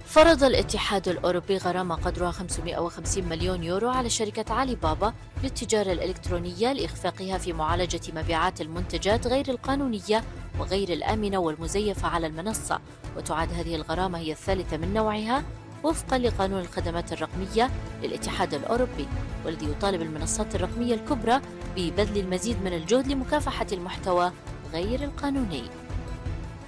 فرض الاتحاد الأوروبي غرامة قدرها 550 مليون يورو على شركة علي بابا للتجارة الإلكترونية لإخفاقها في معالجة مبيعات المنتجات غير القانونية وغير الآمنة والمزيفة على المنصة، وتعد هذه الغرامة هي الثالثة من نوعها وفقا لقانون الخدمات الرقمية للاتحاد الأوروبي، والذي يطالب المنصات الرقمية الكبرى ببذل المزيد من الجهد لمكافحة المحتوى غير القانوني.